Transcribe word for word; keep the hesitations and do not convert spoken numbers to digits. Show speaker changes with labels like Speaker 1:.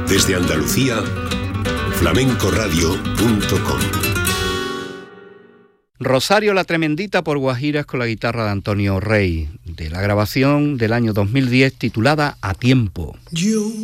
Speaker 1: Desde Andalucía, flamenco radio punto com.
Speaker 2: Rosario la Tremendita por Guajiras con la guitarra de Antonio Rey, de la grabación del año dos mil diez titulada A Tiempo.
Speaker 3: Yo